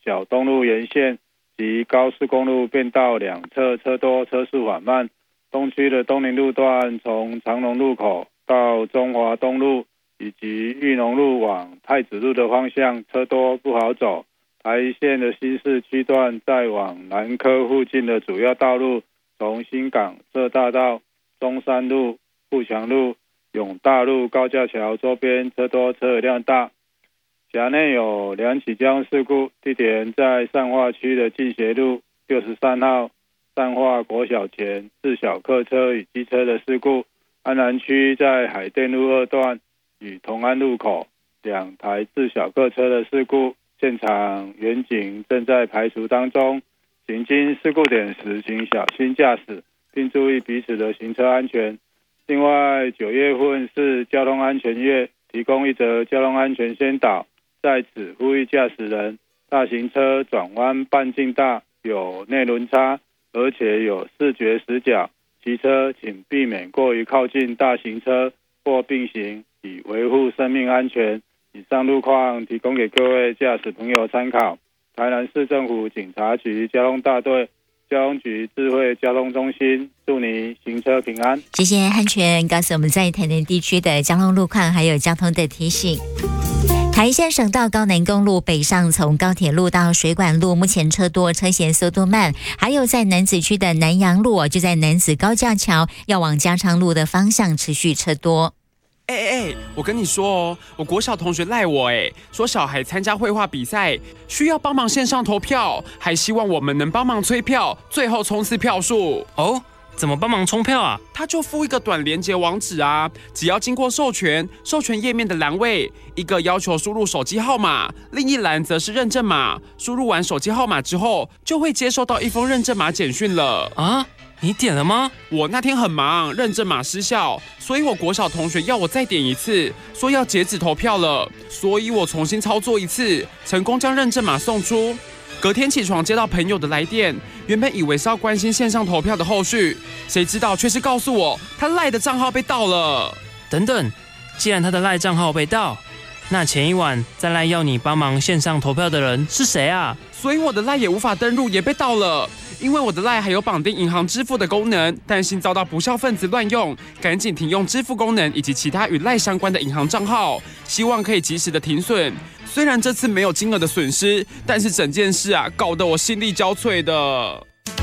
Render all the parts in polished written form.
小东路沿线及高速公路变道两侧车多车速缓慢，东区的东宁路段从长隆路口到中华东路以及裕农路往太子路的方向车多不好走。台一线的新市区段在往南科附近的主要道路，从新港社大道、中山路、富强路、永大路、高架桥周边车多车流量大。辖内有2起交通事故，地点在善化区的进协路63号善化国小前自小客车与机车的事故，安南区在海淀路2段与同安路口2台自小客车的事故，现场员警正在排除当中，行经事故点时请小心驾驶，并注意彼此的行车安全。另外，9月份是交通安全月，提供一则交通安全宣导，在此呼吁驾驶人，大型车转弯半径大，有内轮差，而且有视觉死角，骑车请避免过于靠近大型车或并行，以维护生命安全。以上路况提供给各位驾驶朋友参考。台南市政府警察局交通大队、交通局智慧交通中心，祝你行车平安。 谢谢汉全告诉我们在台南地区的交通路况还有交通的提醒。台一线省道高南公路北上从高铁路到水管路，目前车多，车嫌速度慢。还有在楠梓区的南阳路，就在楠梓高架桥要往加昌路的方向持续车多。 我跟你说哦，我国小同学赖我说小孩参加绘画比赛需要帮忙线上投票，还希望我们能帮忙催票，最后冲刺票数。 哦，怎么帮忙冲票啊？ 他就附一个短连结网址啊，只要经过授权页面的栏位，一个要求输入手机号码，另一栏则是认证码。输入完手机号码之后，就会接收到一封认证码简讯了啊。你点了吗？ 我那天很忙，认证码失效，所以我国小同学要我再点一次，说要截止投票了，所以我重新操作一次，成功将认证码送出。隔天起床接到朋友的来电，原本以为是要关心线上投票的后续，谁知道却是告诉我他赖的账号被盗了。 等等，既然他的赖账号被盗，那前一晚在赖要你帮忙线上投票的人是谁啊？ 所以我的赖也无法登入，也被盗了。因为我的赖还有绑定银行支付的功能，担心遭到不肖分子乱用，赶紧停用支付功能以及其他与赖相关的银行账号，希望可以及时的停损。虽然这次没有金额的损失，但是整件事搞得我心力交瘁的。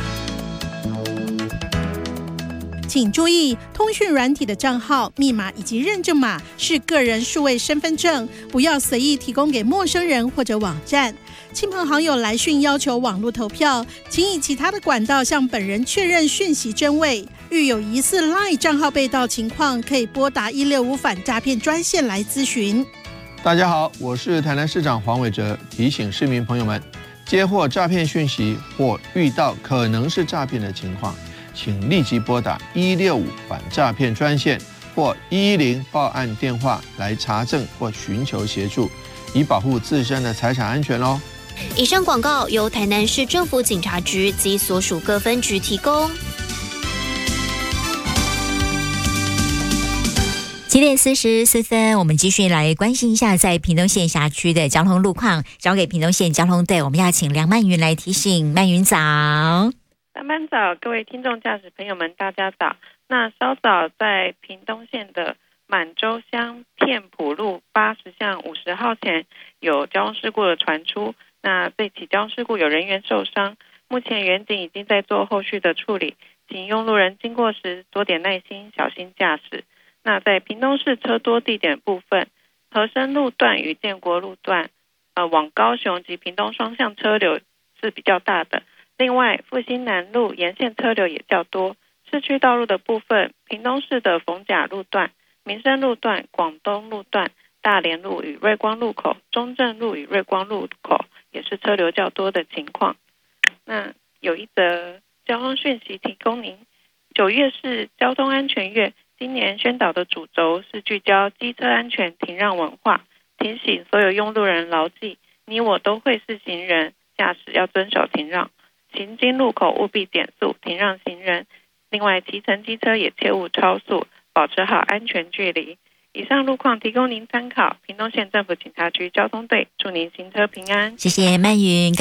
请注意，通讯软体的账号、密码以及认证码是个人数位身份证，不要随意提供给陌生人或者网站。亲朋好友来讯要求网络投票，请以其他的管道向本人确认讯息真伪。遇有疑似 LINE 账号被盗情况，可以拨打165反诈骗专线来咨询。 大家好，我是台南市长黄伟哲，提醒市民朋友们，接获诈骗讯息或遇到可能是诈骗的情况，请立即拨打165反诈骗专线或110报案电话来查证或寻求协助，以保护自身的财产安全哦。 以上广告由台南市政府警察局及所属各分局提供。 7点44分，我们继续来关心一下在屏东县辖区的交通路况，交给屏东县交通队，我们要请梁曼云来提醒。曼云早。 上班早，各位听众驾驶朋友们，大家早。那稍早在屏东县的满洲乡片埔路80巷50号前有交通事故的传出，那这起交通事故有人员受伤，目前员警已经在做后续的处理，请用路人经过时多点耐心，小心驾驶。那在屏东市车多地点部分，和生路段与建国路段往高雄及屏东双向车流是比较大的，另外复兴南路沿线车流也较多。市区道路的部分，屏东市的逢甲路段、民生路段、广东路段、大连路与瑞光路口、中正路与瑞光路口也是车流较多的情况。那有一则交通讯息提供您，9月是交通安全月，今年宣导的主轴是聚焦机车安全停让文化，提醒所有用路人牢记，你我都会是行人，驾驶要遵守停让，行经路口务必减速停让行人，另外骑乘机车也切勿超速，保持好安全距离。以上路况提供您参考，屏东县政府警察局交通队祝您行车平安。 谢谢曼云。